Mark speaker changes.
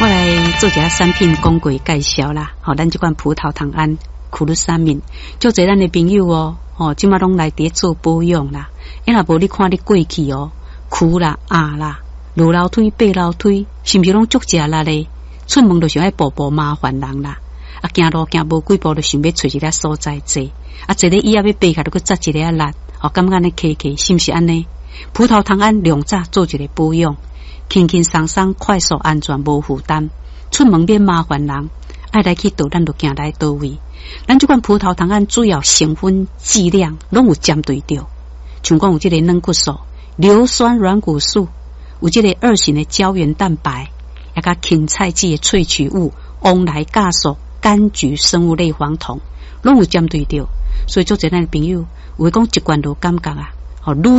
Speaker 1: 我来做一下产品广告介绍啦。咱这款葡萄糖胺苦鲁沙敏，足侪咱的朋友即马拢来伫做保养啦。若无你看你过去苦啦、压啦、落楼梯、爬楼梯，是毋是拢足食力咧？出门就想要步步麻烦人啦。行路行无几步就想要找一个所在坐，坐咧椅仔要爬起来就去扎一个力，感觉安尼骑骑，是毋是安尼？葡萄糖胺两早做一个保养，轻轻松松、快速、安全、无负担，出门免麻烦人。爱来去倒，咱就行来倒位。咱这款葡萄糖胺主要成分剂量拢有针对着，像讲有这个软骨素、硫酸软骨素，有这个二型的胶原蛋白，也甲芹菜籽的萃取物翁来酵素、柑橘生物类黄酮，拢有针对着。所以做这咱的朋友，有讲一罐就感觉愈